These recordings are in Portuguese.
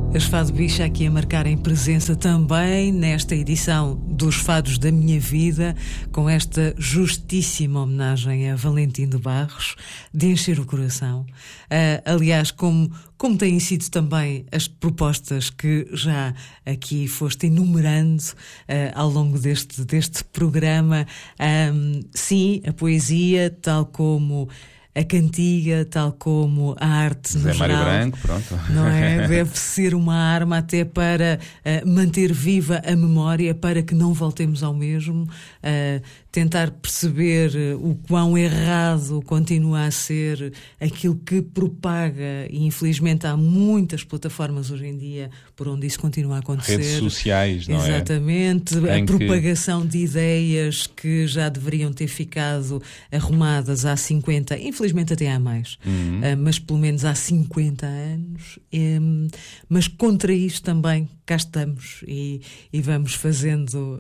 As Fado Bicha aqui a marcarem presença também nesta edição dos Fados da Minha Vida, com esta justíssima homenagem a Valentim de Barros, de encher o coração. Aliás, como têm sido também as propostas que já aqui foste enumerando ao longo deste programa. Sim, a poesia, tal como a cantiga, tal como a arte no José Mário geral, Branco, pronto. não é? Deve ser uma arma até para manter viva a memória, para que não voltemos ao mesmo, tentar perceber o quão errado continua a ser aquilo que propaga, e infelizmente há muitas plataformas hoje em dia por onde isso continua a acontecer. Redes sociais, não é? Exatamente, a propagação de ideias que já deveriam ter ficado arrumadas há 50, infelizmente até há mais, mas pelo menos há 50 anos. Mas contra isto também cá estamos e vamos fazendo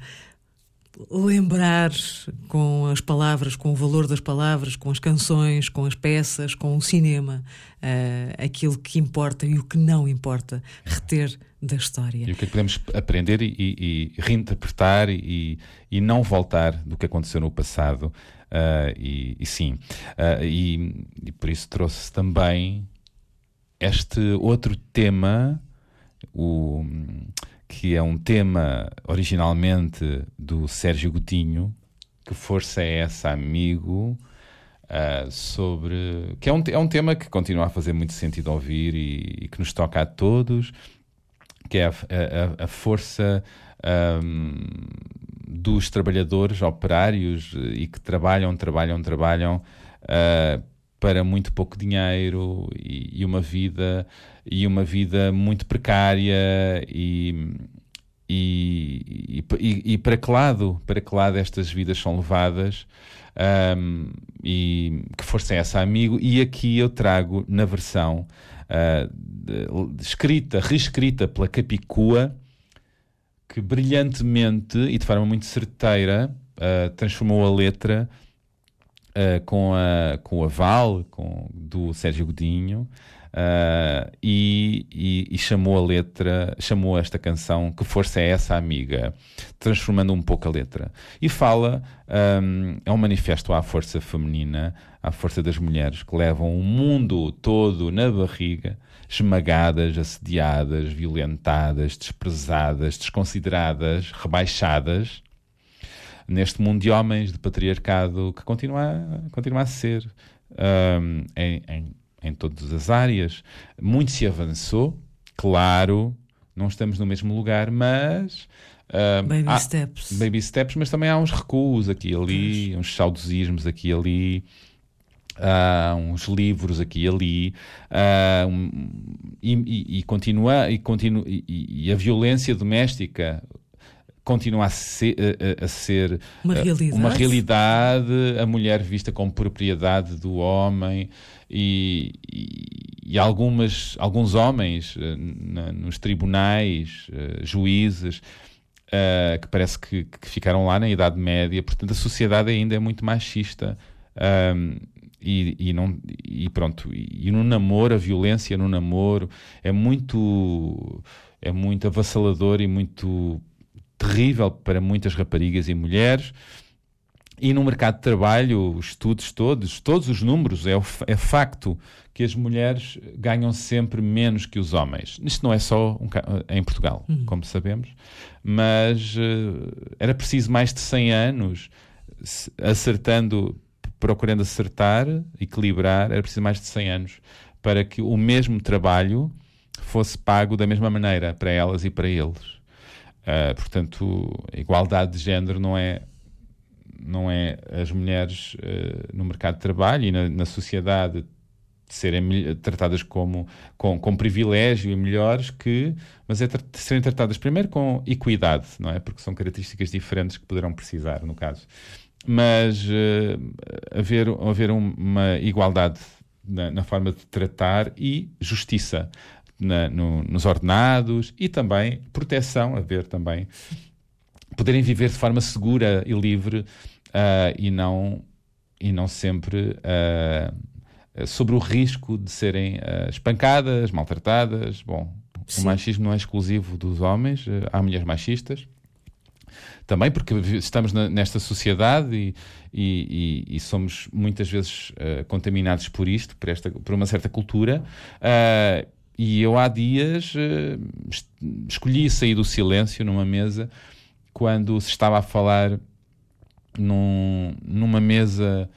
lembrar com as palavras, com o valor das palavras, com as canções, com as peças, com o cinema, aquilo que importa e o que não importa reter da história. E o que é que podemos aprender e reinterpretar e não voltar do que aconteceu no passado. E por isso trouxe também este outro tema, que é um tema originalmente do Sérgio Godinho, Que Força é Essa, Amigo, que é um tema que continua a fazer muito sentido ouvir e que nos toca a todos, que é a força dos trabalhadores operários e que trabalham para muito pouco dinheiro e uma vida muito precária e para que lado estas vidas são levadas, e que força é essa, amigo? E aqui eu trago na versão reescrita pela Capicua, que brilhantemente e de forma muito certeira transformou a letra com o aval do Sérgio Godinho, e chamou esta canção Que Força é Essa, Amiga, transformando um pouco a letra. E fala, é um manifesto à força feminina, à força das mulheres que levam o mundo todo na barriga, esmagadas, assediadas, violentadas, desprezadas, desconsideradas, rebaixadas, neste mundo de homens, de patriarcado, que continua a ser em todas as áreas. Muito se avançou, claro, não estamos no mesmo lugar, mas baby steps, mas também há uns recuos aqui e ali, uns saudosismos aqui e ali, uns livros aqui e ali, e a violência doméstica continua a ser uma realidade, a mulher vista como propriedade do homem, e alguns homens nos tribunais, juízes, que parece que ficaram lá na Idade Média. Portanto, a sociedade ainda é muito machista, e no namoro, a violência no namoro é muito avassalador e muito terrível para muitas raparigas e mulheres. E no mercado de trabalho, os estudos todos os números, é facto que as mulheres ganham sempre menos que os homens. Isto não é só em Portugal, como sabemos, mas era preciso mais de 100 anos procurando acertar, equilibrar, era preciso mais de 100 anos para que o mesmo trabalho fosse pago da mesma maneira para elas e para eles. Portanto, a igualdade de género não é as mulheres no mercado de trabalho e na sociedade serem tratadas com privilégio e melhores, mas serem tratadas primeiro com equidade, não é? Porque são características diferentes que poderão precisar, no caso. Mas haver uma igualdade na forma de tratar e justiça nos ordenados, e também proteção, poderem viver de forma segura e livre, e não sempre sobre o risco de serem espancadas, maltratadas, O machismo não é exclusivo dos homens, há mulheres machistas. Também porque estamos nesta sociedade e somos muitas vezes contaminados por isto, por uma certa cultura. E eu há dias escolhi sair do silêncio numa mesa quando se estava a falar numa mesa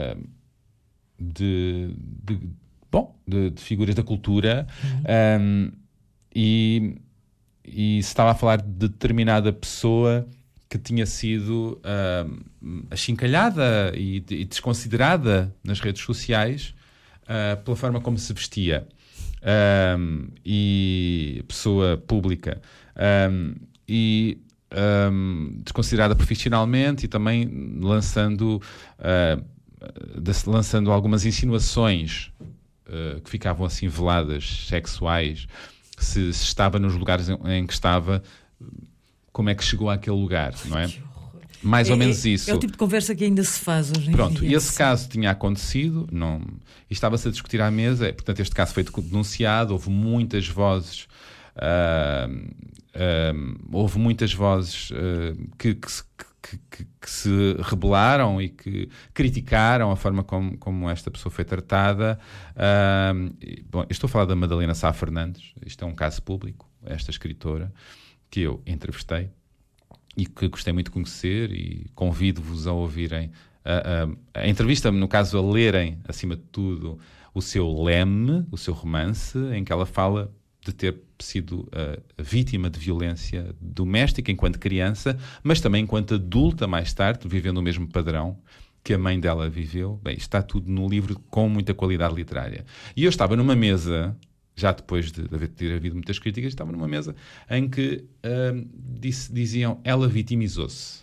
de figuras da cultura, e se estava a falar de determinada pessoa que tinha sido achincalhada e desconsiderada nas redes sociais pela forma como se vestia, e pessoa pública, desconsiderada profissionalmente e também lançando algumas insinuações que ficavam assim veladas, sexuais, se estava nos lugares em que estava, como é que chegou àquele lugar, não é? Mais ou menos isso. É o tipo de conversa que ainda se faz hoje em dia. Pronto, e esse caso tinha acontecido, e estava-se a discutir à mesa, portanto este caso foi denunciado, houve muitas vozes que se rebelaram e que criticaram a forma como esta pessoa foi tratada. Bom, eu estou a falar da Madalena Sá Fernandes. Isto é um caso público, esta escritora que eu entrevistei e que gostei muito de conhecer, e convido-vos a ouvirem a entrevista, no caso a lerem, acima de tudo, o seu Leme, o seu romance, em que ela fala de ter sido vítima de violência doméstica enquanto criança, mas também enquanto adulta mais tarde, vivendo o mesmo padrão que a mãe dela viveu. Bem, está tudo no livro com muita qualidade literária. E eu estava numa mesa, já depois de ter havido muitas críticas, estava numa mesa em que diziam: ela vitimizou-se.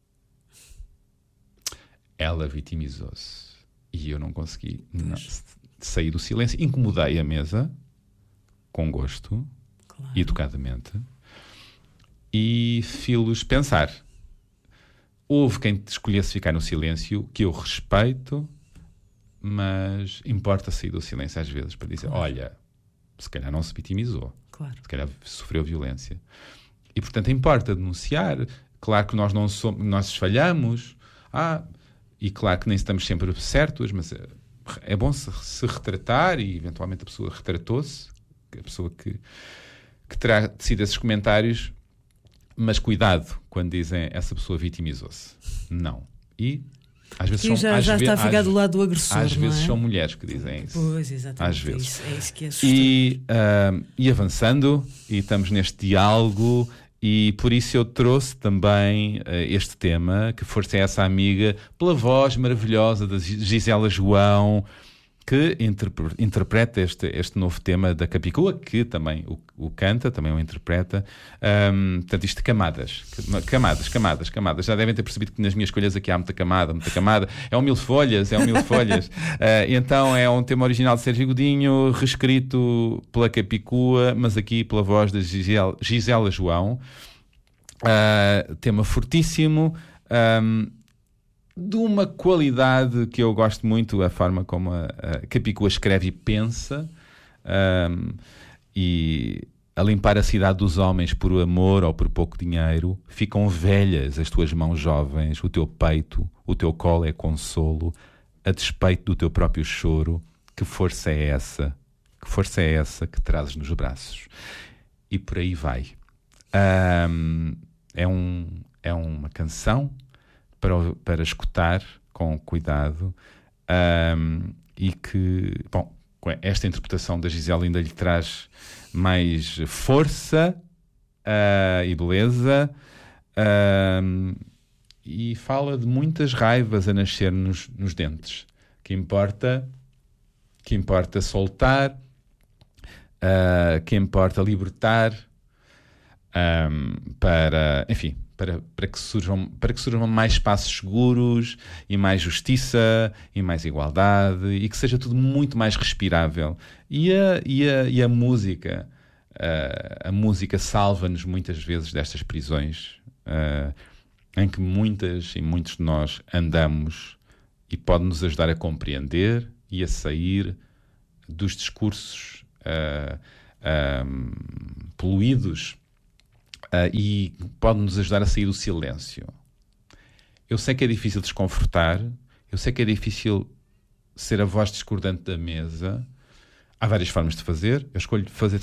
Ela vitimizou-se. E eu não consegui sair do silêncio. Incomodei a mesa, com gosto, claro, educadamente, e fiz-los pensar. Houve quem escolhesse ficar no silêncio, que eu respeito, mas importa sair do silêncio às vezes para dizer: claro, olha, se calhar não se vitimizou, claro, se calhar sofreu violência. E, portanto, importa denunciar. Claro que nós não somos, nós falhamos, e claro que nem estamos sempre certos, mas é bom se retratar, e eventualmente a pessoa retratou-se, a pessoa que terá sido esses comentários, mas cuidado quando dizem essa pessoa vitimizou-se. Não. E às vezes já está a ficar do lado do agressor. Às vezes não é? São mulheres que dizem isso. Pois, exatamente. Às vezes. É isso que é assustador. E avançando, e estamos neste diálogo, e por isso eu trouxe também este tema, que fosse essa amiga, pela voz maravilhosa da Gisela João, que interpreta este novo tema da Capicua, que também o canta, também o interpreta. Portanto, isto de camadas. Já devem ter percebido que nas minhas escolhas aqui há muita camada. É um mil folhas. Então é um tema original de Sérgio Godinho, reescrito pela Capicua, mas aqui pela voz da Gisela João. Tema fortíssimo, de uma qualidade que eu gosto muito, a forma como a Capicua escreve e pensa, e a limpar a cidade dos homens por amor ou por pouco dinheiro. Ficam velhas as tuas mãos jovens, o teu peito, o teu colo é consolo, a despeito do teu próprio choro. Que força é essa? Que força é essa que trazes nos braços? E por aí vai. É uma canção para escutar com cuidado, e que, bom, esta interpretação da Gisela ainda lhe traz mais força e beleza, e fala de muitas raivas a nascer nos dentes, que importa soltar, que importa libertar, para que surjam mais espaços seguros e mais justiça e mais igualdade, e que seja tudo muito mais respirável. E a música salva-nos muitas vezes destas prisões em que muitas e muitos de nós andamos, e pode nos ajudar a compreender e a sair dos discursos poluídos, e pode-nos ajudar a sair do silêncio. Eu sei que é difícil desconfortar, eu sei que é difícil ser a voz discordante da mesa. Há várias formas de fazer. Eu escolho fazer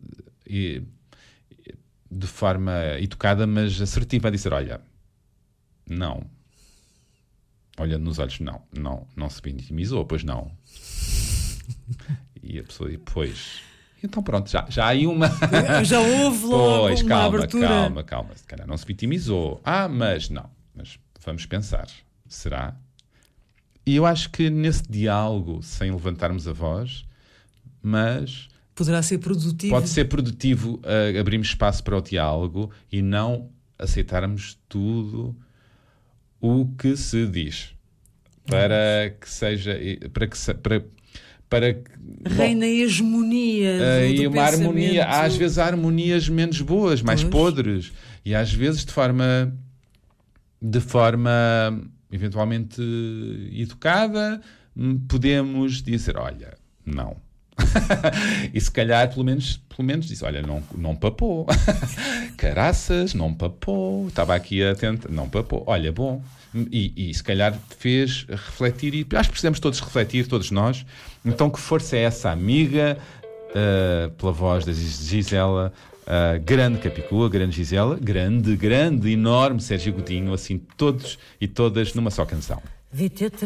de forma educada, mas assertiva, a dizer, olha, não. Olhando nos olhos, não se vitimizou, pois não. E a pessoa diz, pois. Então pronto, já há aí uma... Já houve logo uma abertura. Calma. Se calhar não se vitimizou. Mas não. Mas vamos pensar. Será? E eu acho que nesse diálogo, sem levantarmos a voz, mas... Poderá ser produtivo. Pode ser produtivo abrirmos espaço para o diálogo e não aceitarmos tudo o que se diz. Para que seja... Para que reina a hegemonia e uma pensamento. Harmonia. Às vezes há harmonias menos boas, mais podres. E às vezes de forma eventualmente educada, podemos dizer, olha, não. E se calhar pelo menos disse, olha, não papou. Caraças, não papou. Estava aqui atento, não papou. Olha, bom. E se calhar fez refletir, e acho que precisamos todos refletir, todos nós. Então que força é essa, amiga, pela voz da Gisela, grande Capicua, grande Gisela, grande, enorme Sérgio Godinho, assim todos e todas numa só canção.